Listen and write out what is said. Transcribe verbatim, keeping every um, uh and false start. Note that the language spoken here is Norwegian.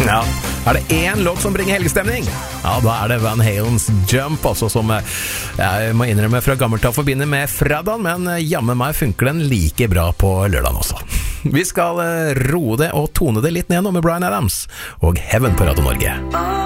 Ja, er det en låt som bringer helgestemning? Ja, da er det Van Halens Jump, altså, som jeg må innrømme fra gammelt av forbinder med fredagen, men jammen meg funker den like bra på lørdagen også. Vi skal roe det og tone det litt ned nå med Bryan Adams og Heaven på Radio Norge.